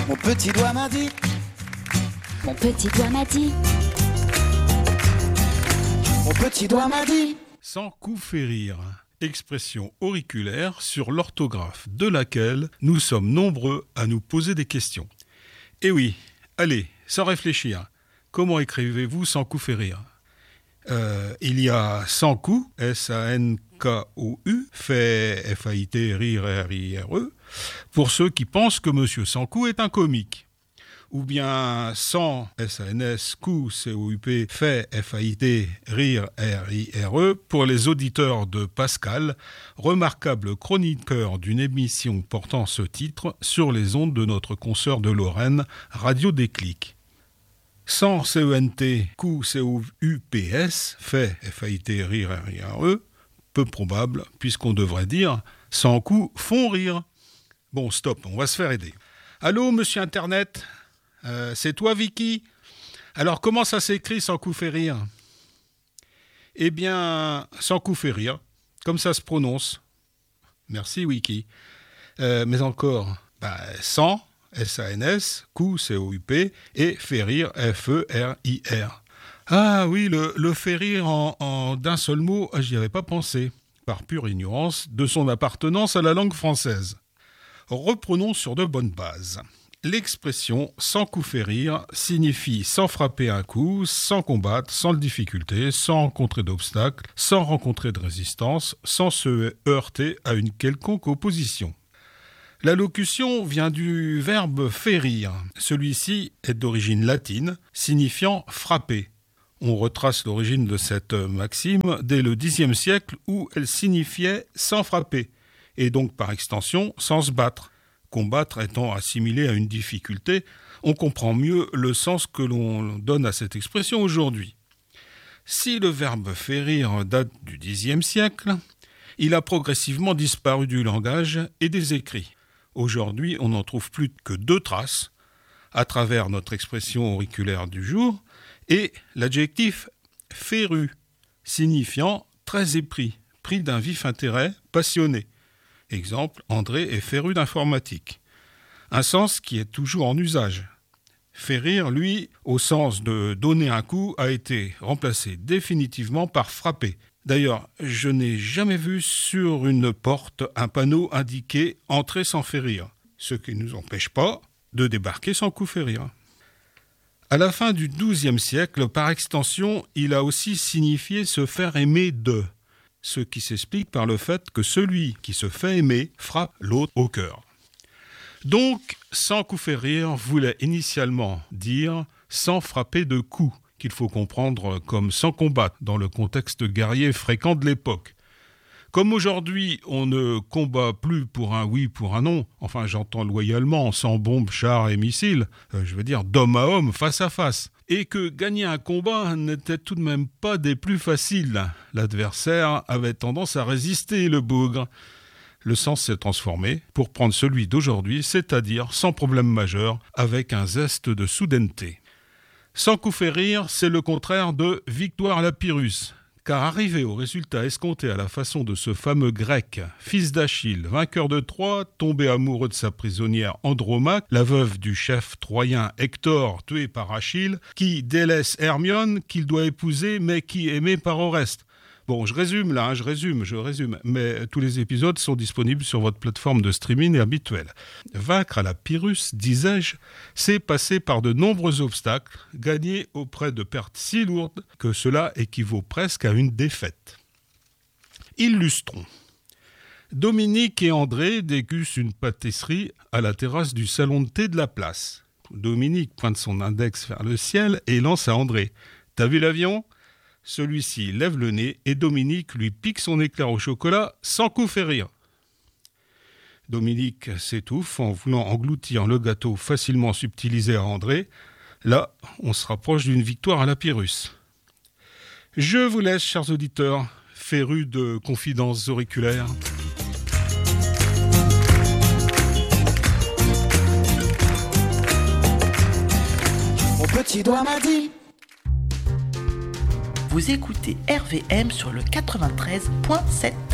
Mon petit doigt m'a dit. Mon petit doigt m'a dit. Mon petit doigt m'a dit. Sans coup fait rire. Expression auriculaire sur l'orthographe de laquelle nous sommes nombreux à nous poser des questions. Eh oui, allez, sans réfléchir, comment écrivez-vous sans coup fait rire ? Il y a sans coup, S-A-N-K-O-U, fait F-A-I-T, rire, R-I-R-E, pour ceux qui pensent que Monsieur Sans-Coup est un comique. Ou bien sans, S-A-N-S, coup, C-O-U-P, fait F-A-I-T, rire, R-I-R-E, pour les auditeurs de Pascal, remarquable chroniqueur d'une émission portant ce titre sur les ondes de notre consoeur de Lorraine, Radio Déclic. Sans C-E-N-T, coup, C-O-U-P-S, fait F-A-I-T, rire, R-I-R-E, peu probable, puisqu'on devrait dire sans coup font rire. Bon, stop, on va se faire aider. Allô, monsieur Internet ? C'est toi, Vicky ? Alors, comment ça s'écrit sans coup fait rire ? Eh bien, sans coup fait rire, comme ça se prononce. Merci, Wiki. Mais encore, sans, S-A-N-S, coup, C-O-U-P, et fait rire, F-E-R-I-R. Ah oui, le fait rire en d'un seul mot, j'y avais pas pensé, par pure ignorance de son appartenance à la langue française. Reprenons sur de bonnes bases. L'expression « sans coup fait rire » signifie sans frapper un coup, sans combattre, sans difficulté, sans rencontrer d'obstacles, sans rencontrer de résistance, sans se heurter à une quelconque opposition. La locution vient du verbe « faire rire ». Celui-ci est d'origine latine, signifiant « frapper ». On retrace l'origine de cette maxime dès le Xe siècle où elle signifiait « sans frapper » et donc par extension « sans se battre ». Combattre étant assimilé à une difficulté, on comprend mieux le sens que l'on donne à cette expression aujourd'hui. Si le verbe « faire rire » date du Xe siècle, il a progressivement disparu du langage et des écrits. Aujourd'hui, on n'en trouve plus que 2 traces, à travers notre expression auriculaire du jour, et l'adjectif « féru », signifiant « très épris », pris d'un vif intérêt, passionné. Exemple, André est féru d'informatique. Un sens qui est toujours en usage. Faire rire, lui, au sens de donner un coup, a été remplacé définitivement par frapper. D'ailleurs, je n'ai jamais vu sur une porte un panneau indiqué « Entrer sans faire rire », ce qui ne nous empêche pas de débarquer sans coup fait rire. À la fin du XIIe siècle, par extension, il a aussi signifié se faire aimer de. Ce qui s'explique par le fait que celui qui se fait aimer frappe l'autre au cœur. Donc, sans coup fait rire voulait initialement dire sans frapper de coups, qu'il faut comprendre comme sans combattre dans le contexte guerrier fréquent de l'époque. Comme aujourd'hui, on ne combat plus pour un oui, pour un non, enfin j'entends loyalement, sans bombes, chars et missiles, d'homme à homme, face à face, et que gagner un combat n'était tout de même pas des plus faciles. L'adversaire avait tendance à résister, le bougre. Le sens s'est transformé pour prendre celui d'aujourd'hui, c'est-à-dire sans problème majeur, avec un zeste de soudaineté. Sans coup fait rire, c'est le contraire de victoire à la Pyrrhus. Car arrivé au résultat escompté à la façon de ce fameux grec, fils d'Achille, vainqueur de Troie, tombé amoureux de sa prisonnière Andromaque, la veuve du chef troyen Hector, tué par Achille, qui délaisse Hermione, qu'il doit épouser, mais qui est aimé par Oreste. Bon, je résume, mais tous les épisodes sont disponibles sur votre plateforme de streaming habituelle. Vaincre à la Pyrrhus, disais-je, c'est passer par de nombreux obstacles, gagner auprès de pertes si lourdes que cela équivaut presque à une défaite. Illustrons. Dominique et André dégustent une pâtisserie à la terrasse du salon de thé de la place. Dominique pointe son index vers le ciel et lance à André « T'as vu l'avion ?» Celui-ci lève le nez et Dominique lui pique son éclair au chocolat sans coup fait rire. Dominique s'étouffe en voulant engloutir le gâteau facilement subtilisé à André. Là, on se rapproche d'une victoire à la Pyrrhus. Je vous laisse, chers auditeurs, férus de confidences auriculaires. Mon petit doigt m'a dit. Vous écoutez RVM sur le 93.7.